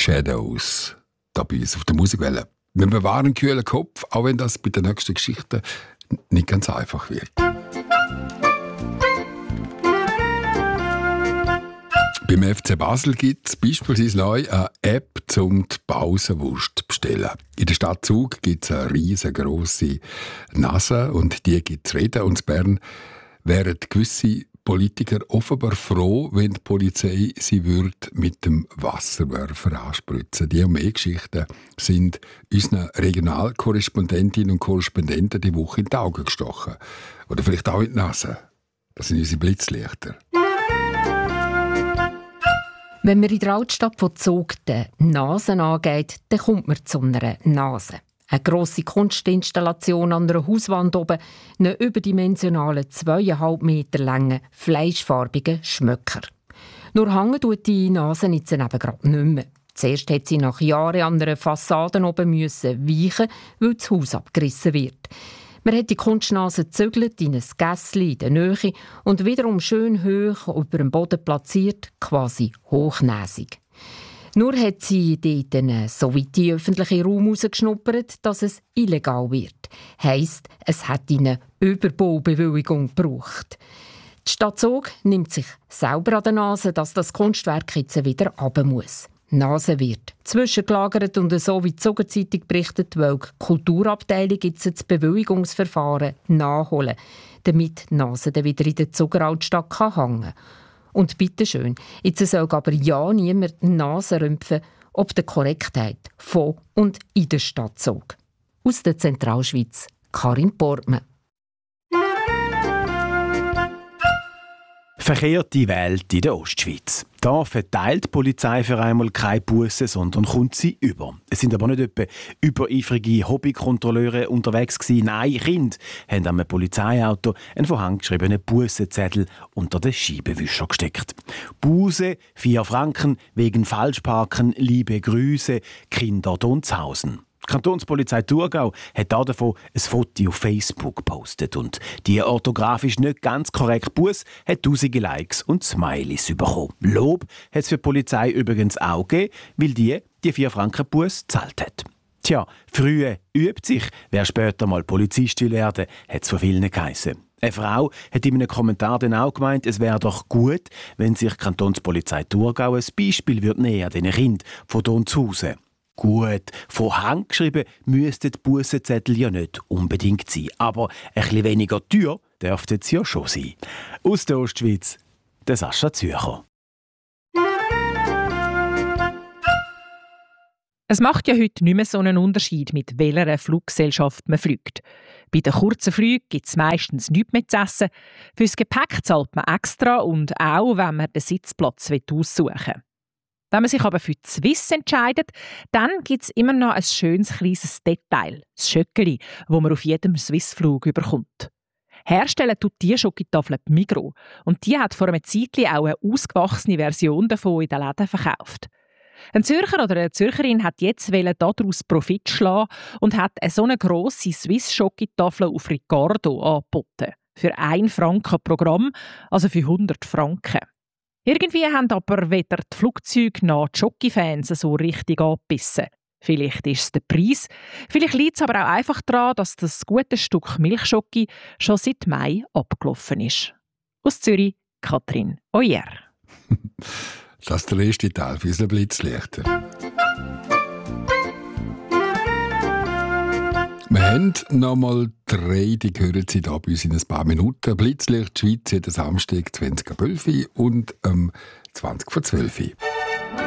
Shadows, da bei uns auf der Musikwelle. Wir bewahren einen kühlen Kopf, auch wenn das bei den nächsten Geschichten nicht ganz einfach wird. Beim FC Basel gibt es beispielsweise neu eine App, um die Pausenwurst zu bestellen. In der Stadt Zug gibt es eine riesengroße Nase und die gibt es zu reden. Und in Bern wären gewisse Politiker offenbar froh, wenn die Polizei sie mit dem Wasserwerfer anspritzen. Die und mehr Geschichten sind unseren Regionalkorrespondentinnen und Korrespondenten die Woche in die Augen gestochen. Oder vielleicht auch in die Nase. Das sind unsere Blitzlichter. Wenn man in der Altstadt von Zug die Nasen angeht, dann kommt man zu einer Nase. Eine grosse Kunstinstallation an einer Hauswand oben, einen überdimensionalen 2,5 Meter langen, fleischfarbigen Schmöcker. Nur hängen tut die Nase jetzt eben gerade nicht mehr. Zuerst hat sie nach Jahren an einer Fassade oben weichen, weil das Haus abgerissen wird. Man hat die Kunstnase gezügelt in ein Gässchen in der Nähe und wiederum schön hoch über dem Boden platziert, quasi hochnäsig. Nur hat sie dort so weit in den öffentlichen Raum rausgeschnuppert, dass es illegal wird. Heisst, es hat eine Überbaubewilligung gebraucht. Die Stadt Zug nimmt sich selber an der Nase, dass das Kunstwerk jetzt wieder runter muss. Die Nase wird zwischengelagert und so wie die Zugerzeitung berichtet, weil die Kulturabteilung jetzt das Bewilligungsverfahren nachholen, damit die Nase dann wieder in der Zugeraltstadt hängen kann. Und bitteschön, jetzt soll aber ja niemand die Nase rümpfen, ob der Korrektheit von und in der Stadt Zug. Aus der Zentralschweiz, Karin Portmann. Verkehrte Welt in der Ostschweiz. Da verteilt die Polizei für einmal keine Bussen, sondern kommt sie über. Es sind aber nicht etwa übereifrige Hobbykontrolleure unterwegs gewesen. Nein, Kinder haben am Polizeiauto einen von Hand geschriebenen Bussenzettel unter den Scheibenwischer gesteckt. Buße, 4 Franken, wegen Falschparken, liebe Grüße, Kinder Donzhausen. Die Kantonspolizei Thurgau hat davon ein Foto auf Facebook gepostet und die orthografisch nicht ganz korrekte Busse hat tausende Likes und Smileys bekommen. Lob hat es für die Polizei übrigens auch gegeben, weil die 4 Franken Busse gezahlt hat. Tja, früher übt sich, wer später mal Polizist will werden, hat es von vielen geheissen. Eine Frau hat in einem Kommentar dann auch gemeint, es wäre doch gut, wenn sich die Kantonspolizei Thurgau ein Beispiel nehmen würde an diesen Kindern von Donzhausen. Gut, von Hand geschrieben müssten die Bussenzettel ja nicht unbedingt sein. Aber ein bisschen weniger teuer dürfte es ja schon sein. Aus der Ostschweiz, der Sascha Zürcher. Es macht ja heute nicht mehr so einen Unterschied, mit welcher Fluggesellschaft man fliegt. Bei den kurzen Flügen gibt es meistens nichts mehr zu essen. Fürs Gepäck zahlt man extra und auch, wenn man den Sitzplatz aussuchen will. Wenn man sich aber für die Swiss entscheidet, dann gibt es immer noch ein schönes kleines Detail, das Schöckeli, das man auf jedem Swissflug überkommt. Herstellen tut die Schokotafel Migros und die hat vor einem Zeitchen auch eine ausgewachsene Version davon in den Läden verkauft. Ein Zürcher oder eine Zürcherin hat jetzt daraus Profit schlagen und hat so eine grosse Swiss-Schokotafel auf Ricardo angeboten. Für 1 Franken Programm, also für 100 Franken. Irgendwie haben aber weder die Flugzeuge noch die Schoki-Fans so richtig angebissen. Vielleicht ist es der Preis, vielleicht liegt es aber auch einfach daran, dass das gute Stück Milchschoki schon seit Mai abgelaufen ist. Aus Zürich, Katrin Oyer. Das ist der erste Teil für unsere Blitzlichter. Wir haben noch mal 3, die hören Sie hier bei uns in ein paar Minuten. Blitzlicht Schweiz jeden Samstag 20.11 Uhr und 20 vor 12 Uhr.